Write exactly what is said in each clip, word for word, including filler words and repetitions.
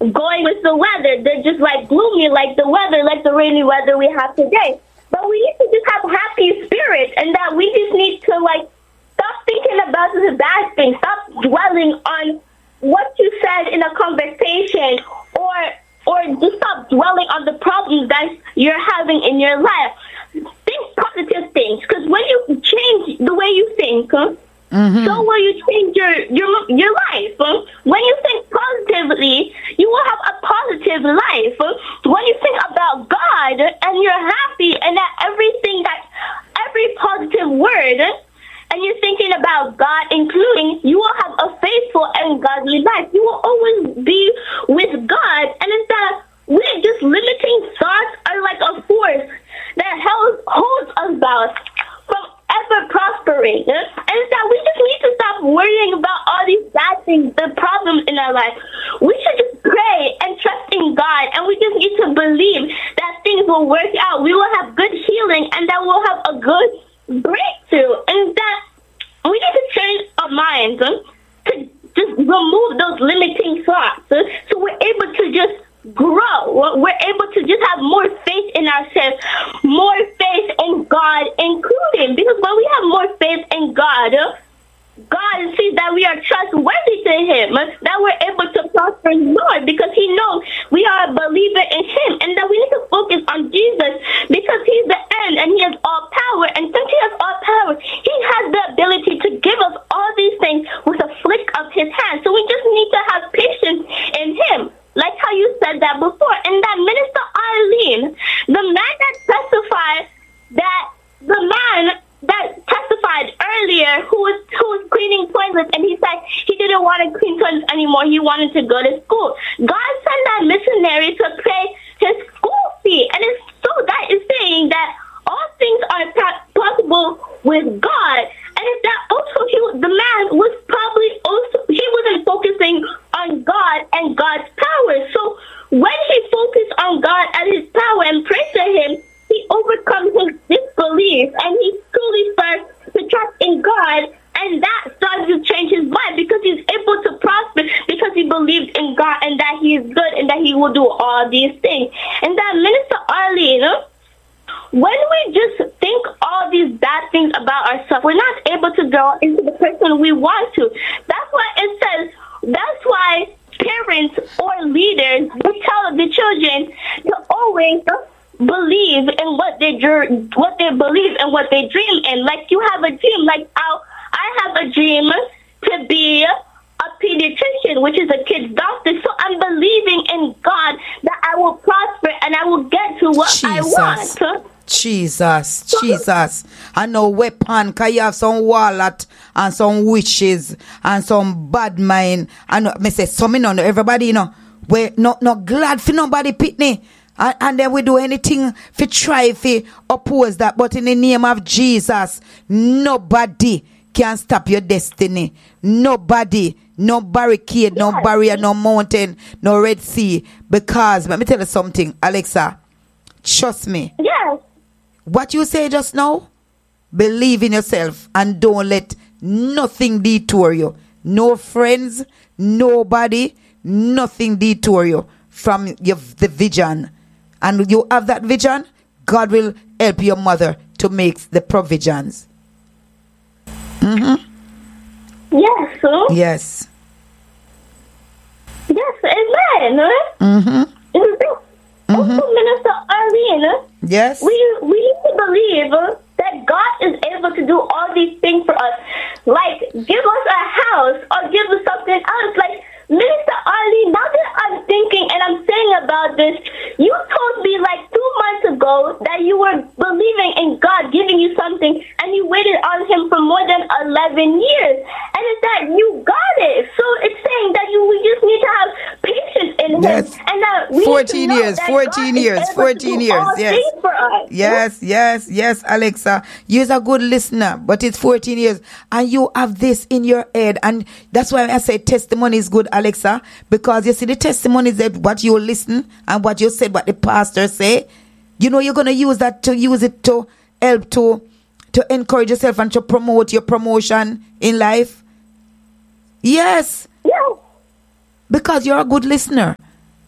going with the weather. They're just like gloomy, like the weather, like the rainy weather we have today. But we need to just have happy spirits, and that we just need to like stop thinking about the bad things. Stop dwelling on what you said in a conversation, or or just stop dwelling on the problems that you're having in your life. Think positive things, because when you change the way you think, huh, mm-hmm. so will you change your your your life. Huh? When you think positively, you will have a positive life. Huh? When you think about God and you're happy, and that everything that every positive word, and you're thinking about God, including, you will have a faithful and godly life. You will always be with God, and instead of we're just limiting thoughts are like a force that holds, holds us back from ever prospering. And that we just need to stop worrying about all these bad things, the problems in our life. We should just pray and trust in God, and we just need to believe that things will work out. We will have good healing, and that we'll have a good breakthrough. And that we need to change our minds to just remove those limiting thoughts, so we're able to just grow. We're able to just have more faith in ourselves, more faith in God, including, because when we have more faith in God, God sees that we are trustworthy to Him, that we're able to prosper more, because He knows we are a believer in Him, and that we need to focus on Jesus, because He's the end and He has all power. And since He has all power, He has the ability to give us all these things with a flick of His hand. So we just need to have patience in Him, like how you said that before. And that Minister Arlene, the man that testified, that the man that testified earlier, who was who was cleaning toilets, and he said he didn't want to clean toilets anymore. He wanted to go to school. God sent that missionary to pay his school fee, and it's so that is saying that all things are possible with God. And if that also, he, the man was probably also, he wasn't focusing on God and God's power. So when he focused on God and His power and prayed to Him, he overcomes his disbelief, and he truly starts to trust in God, and that starts to change his mind, because he's able to prosper because he believes in God, and that He is good, and that He will do all these things. And that Minister Arlene, when we just think all these bad things about ourselves, we're not able to grow into the person we want to. That's why it says, that's why parents or leaders will tell the children to always believe in what they what they believe and what they dream in. Like, you have a dream, like I'll, I have a dream to be a pediatrician, which is a kid's doctor. So I'm believing in God that I will prosper and I will get to what Jesus. I want. Jesus, Jesus. I know weapon, cause you have some warlock and some witches and some bad mind. I know, me say, some, you know, everybody, you know, we're not, not glad for nobody pitney. And, and then we do anything to try to oppose that. But in the name of Jesus, nobody can stop your destiny. Nobody, no barricade, no yes. barrier, no mountain, no Red Sea. Because, let me tell you something, Alexa. Trust me. Yes. What you say just now, believe in yourself and don't let nothing detour you. No friends, nobody, nothing detour you from your, the vision. And you have that vision, God will help your mother to make the provisions. Mm-hmm. Yes. Sir. Yes. Yes, amen. Mm-hmm. Mm-hmm. Also, Minister Arlene, yes, we we need to believe that God is able to do all these things for us. Like, give us a house or give us something else. Like, Minister Arlene, now that I'm thinking and I'm saying about this, you told me like two months ago that you were believing in God giving you something, and you waited on Him for more than eleven years. And it's that you got it. So it's saying that you we just need to have patience in Him. Yes. And that we fourteen need to know years, that fourteen God years, is able fourteen to do years. all Yes. things for us. Yes, yes, yes, Alexa. You're a good listener, but it's fourteen years and you have this in your head. And that's why I say testimony is good, Alexa, because you see the testimony is that what you listen and what you said, what the pastor say, you know, you're going to use that to use it to help to to encourage yourself and to promote your promotion in life. Yes. Yeah. Because you're a good listener.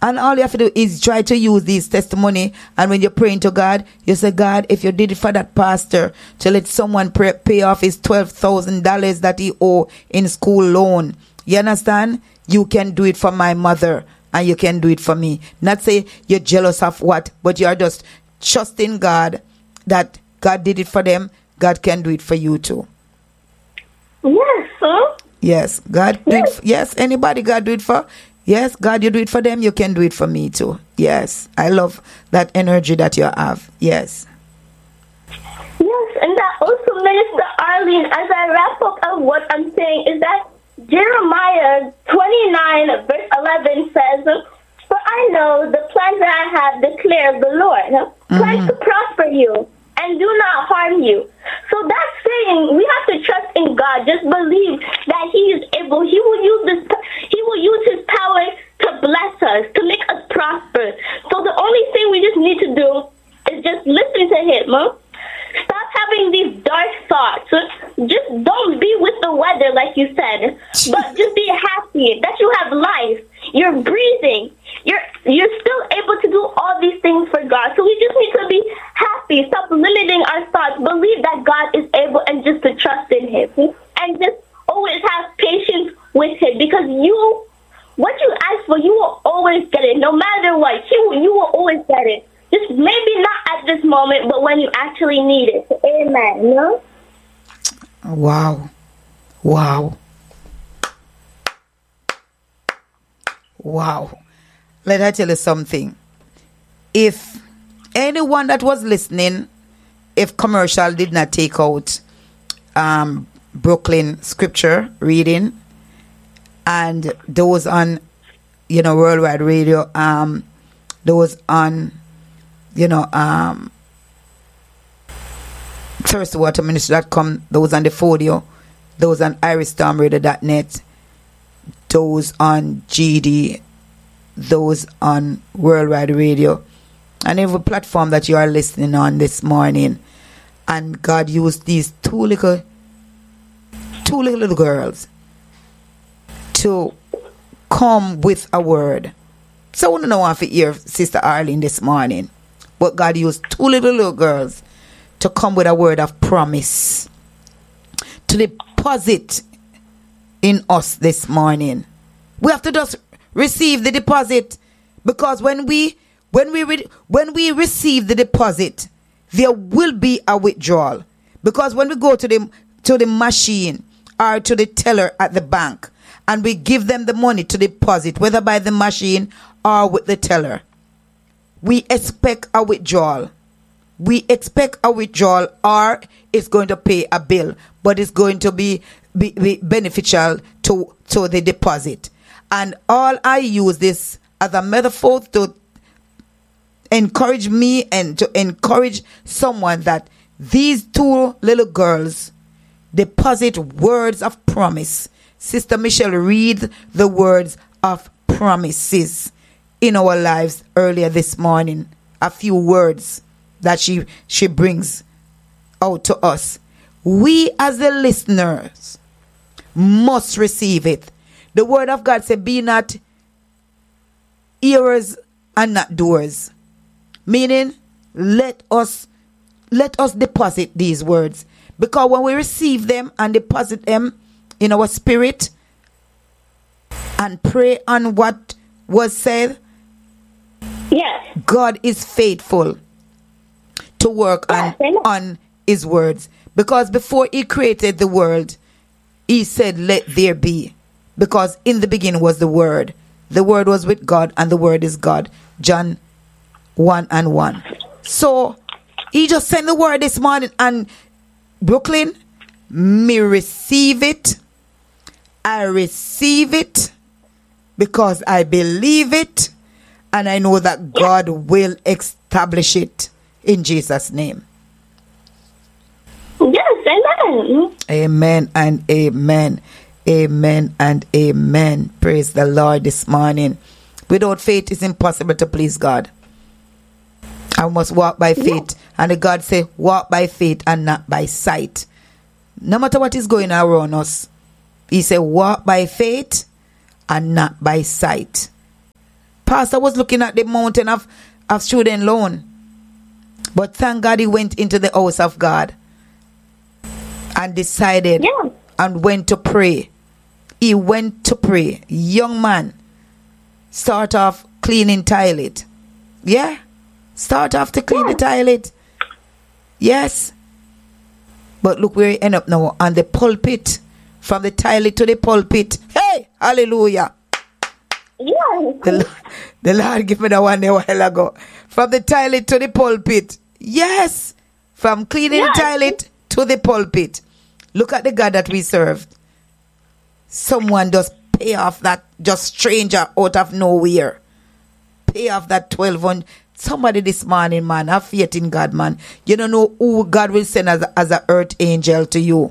And all you have to do is try to use these testimony. And when you're praying to God, you say, God, if you did it for that pastor to let someone pray, pay off his twelve thousand dollars that he owe in school loan, you understand? You can do it for my mother and you can do it for me. Not say you're jealous of what, but you are just trusting God that God did it for them. God can do it for you too. Yes, sir. Yes, God do it. For, yes, anybody God do it for. Yes, God, you do it for them, you can do it for me too. Yes, I love that energy that you have. Yes. Yes, and that also, Minister Arlene, as I wrap up of what I'm saying, is that Jeremiah twenty-nine, verse eleven says, for I know the plans that I have, declares the Lord. Mm-hmm. Plans to prosper you and do not harm you. So that's saying we have to trust in God. Just believe that He is able. He will use this. He will use His power to bless us, to make us prosper. So the only thing we just need to do is just listen to Him. Huh? Stop having these dark thoughts. Just don't be with the weather, like you said, but just be happy that you have life. You're breathing. You're you're still able to do all these things for God. So we just need to be happy. Stop limiting our thoughts. Believe that God is able, and just to trust in Him. And just always have patience with Him, because you, what you ask for, you will always get it. No matter what, you, you will always get it. Just maybe not at this moment, but when you actually need it. Amen. No? Wow. Wow. Wow. Let I tell you something. If anyone that was listening, if commercial did not take out um, Brooklyn scripture reading, and those on, you know, Worldwide Radio, um, those on, you know, um, thirsty water ministry dot com, those on the Fodio, those on iris storm radio dot net, those on G D, those on Worldwide Radio, and every platform that you are listening on this morning. And God used these two little, two little, little girls to come with a word. So I want to know if you hear Sister Arlene this morning. But God used two little, little girls to come with a word of promise, to deposit in us this morning. We have to just receive the deposit, because when we when we re- when we receive the deposit, there will be a withdrawal. Because when we go to the to the machine or to the teller at the bank and we give them the money to deposit, whether by the machine or with the teller, we expect a withdrawal. We expect a withdrawal, or it's going to pay a bill, but it's going to be, be, be beneficial to, to the deposit. And all I use this as a metaphor to encourage me and to encourage someone that these two little girls deposit words of promise. Sister Michelle read the words of promises in our lives earlier this morning. A few words that she she brings out to us. We as the listeners must receive it. The word of God said, be not hearers and not doers. Meaning, let us let us deposit these words. Because when we receive them and deposit them in our spirit and pray on what was said, yes, God is faithful to work on, on His words. Because before He created the world, He said, let there be. Because in the beginning was the Word. The Word was with God, and the Word is God. John one and one. So He just sent the word this morning, and Brooklyn, me receive it. I receive it because I believe it, and I know that God will establish it in Jesus' name. Yes, amen. Amen and amen. Amen and amen. Praise the Lord this morning. Without faith, it's impossible to please God. I must walk by faith. Yeah. And the God say, walk by faith and not by sight. No matter what is going on around us, He said, walk by faith and not by sight. Pastor was looking at the mountain of, of student loan. But thank God he went into the house of God and decided Yeah. and went to pray. He went to pray. Young man, start off cleaning toilet. Yeah? Start off to clean Yeah. the toilet. Yes. But look where he end up now, on the pulpit. From the toilet to the pulpit. Hey! Hallelujah. Yeah. The, Lord- the Lord gave me that one a while ago. From the toilet to the pulpit. Yes. From cleaning Yes. the toilet to the pulpit. Look at the God that we serve. Someone just pay off that just stranger out of nowhere. Pay off that twelve hundred. Somebody this morning, man, have faith in God, man. You don't know who God will send as, as an earth angel to you.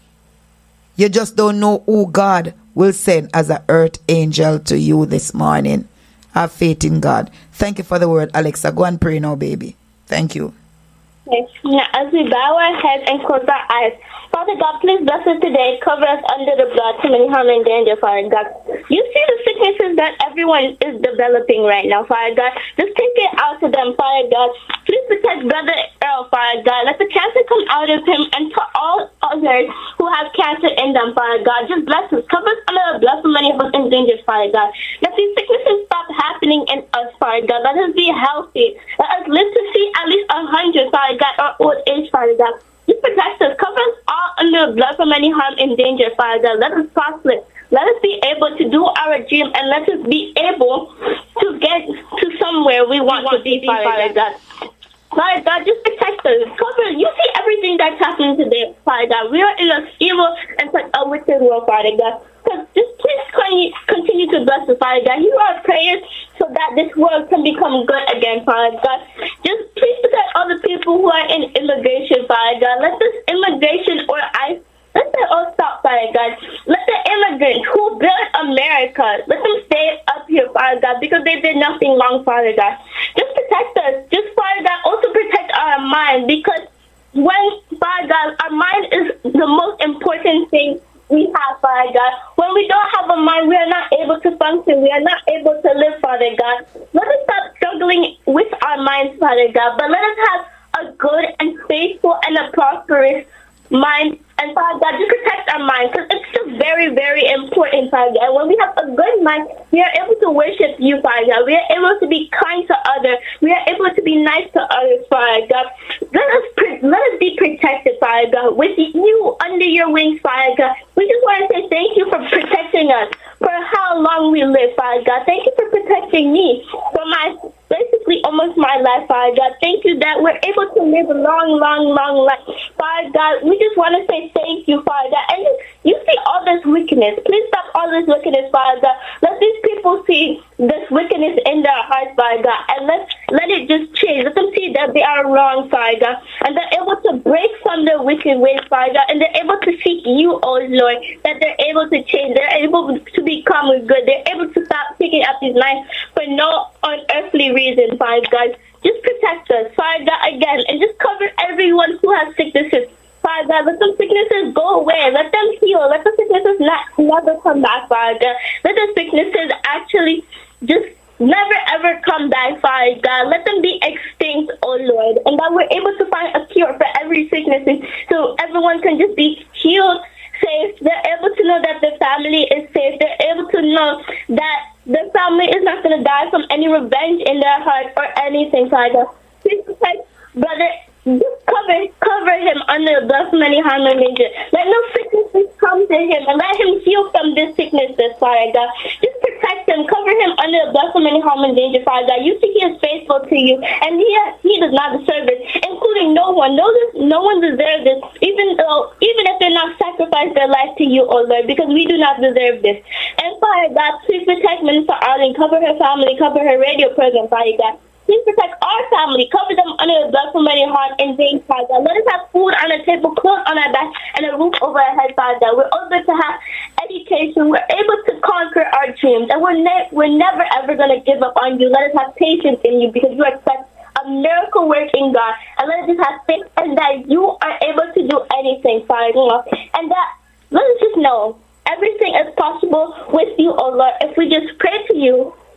You just don't know who God will send as an earth angel to you this morning. Have faith in God. Thank you for the word, Alexa. Go and pray now, baby. Thank you. Okay. Now, as we bow our heads and close our eyes, Father God, please bless us today. Cover us under the blood from any harm and danger, Father God. You see the sicknesses that everyone is developing right now, Father God. Just take it out to them, Father God. Please protect Brother Earl, Father God. Let the cancer come out of him and to all others who have cancer in them, Father God. Just bless us. Cover us under the blood from any harm and danger, Father God. Let these sicknesses stop happening in us, Father God. Let us be healthy. Let us live to see at least a hundred, Father God, or old age, Father God. You protect us. Cover us all under the blood from any harm and danger, Father God. Let us prosper. Let us be able to do our dream and let us be able to get to somewhere we want to be, Father God. Father God, just protect us. Cover. You see everything that's happening today, Father God. We are in a evil and such a wicked world, Father God. So just please continue, continue to bless us, Father God. Hear our prayers so that this world can become good again, Father God. Just please protect all the people who are in immigration, Father God. Let this immigration or ICE, let that all stop, Father God. Let the immigrants who built America, let them stay up here, Father God, because they did nothing wrong, Father God. Just protect us. Just, Father God, also protect our mind, because when, Father God, our mind is the most important thing we have, Father God. When we don't have a mind, we are not able to function. We are not able to live, Father God. Let us stop struggling with our minds, Father God, but let us have a good and faithful and a prosperous mind. And Father God, just protect our mind, because it's just very, very important, Father God. When we have a good mind, we are able to worship you, Father God. We are able to be kind to others. We are able to be nice to others, Father God. Let us pre- let us be protected, Father God, with you under your wings, Father God. We just want to say thank you for protecting us, for how long we live, Father God. Thank you for protecting me for my basically almost my life, Father God. Thank you that we're able to live a long, long, long life, Father God. We just want to say thank you, Father God. And you see all this wickedness. Please stop all this wickedness, Father God. Let these people see this wickedness in their hearts, Father God, and let let it just change. Let them see that they are wrong, Father God, and they're able to break from their wicked ways, Father God, and they're able to seek you, oh Lord, that they're able to change. They're able to become good. They're able to stop picking up these knives for no unearthly reason, Father God. Just protect us, Father God, again, and just cover everyone who has sicknesses. Father God, let some sicknesses go away. Let them heal. Let the sicknesses not never come back, Father God. Let the sicknesses actually just never ever come back, Father God. Let them be extinct, oh Lord, and that we're able to find a cure for every sickness, so everyone can just be healed, safe. They're able to know that their family is safe. They're able to know that their family is not going to die from any revenge in their heart or anything, Father God. Please protect Brother. Just cover, cover him under the blood from any harm and danger. Let no sicknesses come to him, and let him heal from this sicknesses, Father God. Just protect him, cover him under the blood from any harm and danger, Father God. You see he is faithful to you, and he he does not deserve it, including no one. No, no one deserves this, even though, even if they're not sacrificed their life to you, oh Lord, because we do not deserve this. And Father God, please protect Minister Arlene, cover her family, cover her radio program, Father God. Please protect our family. Cover them under the blood from any harm and danger, Father God. Let us have food on the table, clothes on our back, and a roof over our head, Father God. We're able to have education. We're able to conquer our dreams. And we're, ne- we're never, ever going to give up on you. Let us have patience in you, because you are such a miracle working God. And let us just have faith in that you are able to do anything, Father God. And that, let us just know, everything is possible with you, oh Lord, if we just pray to you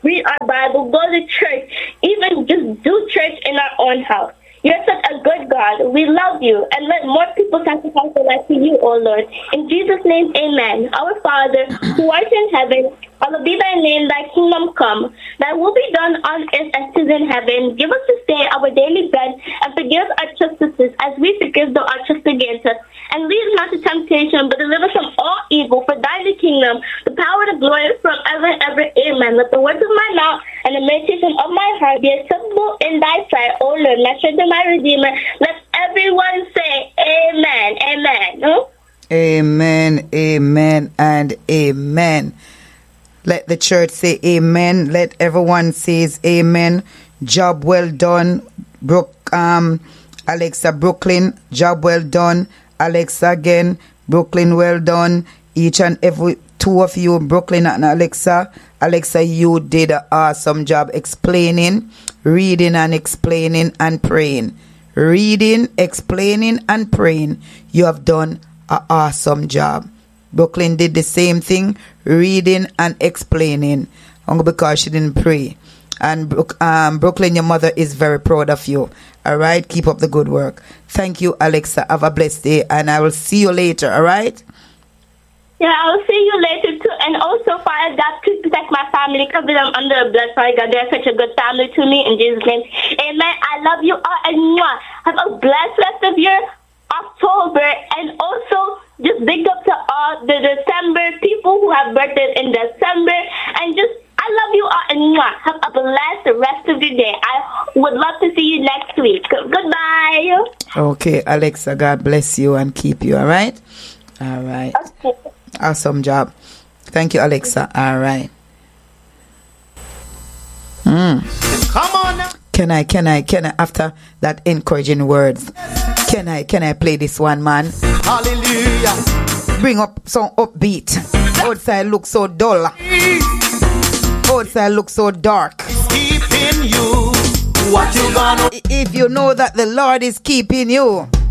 read our Bible, go to church, even just do church in our own house. You're such a good God. We love you, and let more people sacrifice their life to you, O Lord. In Jesus' name, amen. Our Father, who art in heaven, hallowed be thy name, thy kingdom come. Thy will be done on earth as it is in heaven. Give us this day our daily bread, and forgive us our trespasses, as we forgive those who trespass against us. And lead us not to temptation, but deliver us from all evil. For thine is the kingdom, the power, the glory, forever and ever. Amen. Let the words of my mouth and the meditation of my heart be acceptable in thy sight, O Lord, my strength and my Redeemer. Let everyone say amen. Amen. No? Amen, amen, and amen. Let the church say amen. Let everyone says amen. Job well done, Brooke, um, Alexa Brooklyn. Job well done, Alexa again. Brooklyn, well done. Each and every two of you, Brooklyn and Alexa. Alexa, you did an awesome job explaining, reading and explaining and praying. Reading, explaining and praying. You have done an awesome job. Brooklyn did the same thing, reading and explaining, only because she didn't pray. And Brook, um, Brooklyn, your mother is very proud of you. All right, keep up the good work. Thank you, Alexa. Have a blessed day, and I will see you later. All right. Yeah, I'll see you later too. And also, Father God, please protect my family, cover them under the blood, Father God. They're such a good family to me. In Jesus' name, amen. I love you all, and mwah. Have a blessed rest of your October, and also just big up to all the December people who have birthdays in December, and just I love you all, and mwah. Have a blessed rest of your day. I would love to see you next week. Goodbye. Okay, Alexa, God bless you and keep you. All right. All right. Okay. Awesome job. Thank you, Alexa. All right. Mm. Come on now. Can I, can I, can I, after that encouraging words, can I, can I play this one, man? Hallelujah. Bring up some upbeat. Outside look so dull. Outside look so dark. Keeping you. What you gonna? If you know that the Lord is keeping you,